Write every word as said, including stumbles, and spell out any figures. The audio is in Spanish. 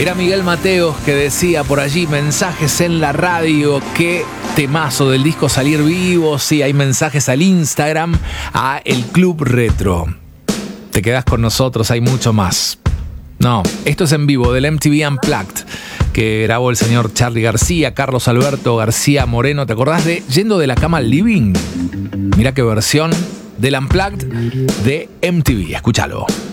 Era Miguel Mateos que decía por allí, mensajes en la radio, qué temazo del disco Salir Vivo. Sí, hay mensajes al Instagram, a El Club Retro. Te quedás con nosotros, hay mucho más. No, esto es en vivo del M T V Unplugged, que grabó el señor Charly García, Carlos Alberto García Moreno. ¿Te acordás de Yendo de la Cama al Living? Mirá qué versión del Unplugged de M T V. Escúchalo.